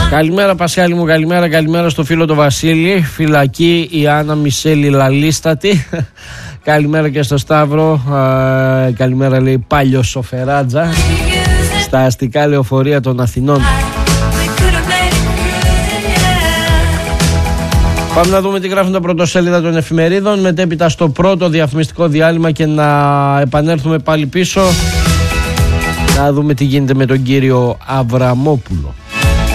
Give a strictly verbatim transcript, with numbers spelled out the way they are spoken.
Καλημέρα Πασχάλη μου, καλημέρα, καλημέρα στο φίλο το Βασίλη. Φυλακή η Άννα Μισέλη Λαλίστατη. Καλημέρα και στο Σταύρο. Α, καλημέρα λέει Πάλιο Σοφεράτζα στα αστικά λεωφορεία των Αθηνών. Πάμε να δούμε τι γράφουν τα πρωτοσέλιδα των εφημερίδων, μετέπειτα στο πρώτο διαφημιστικό διάλειμμα και να επανέλθουμε πάλι πίσω να δούμε τι γίνεται με τον κύριο Αβραμόπουλο.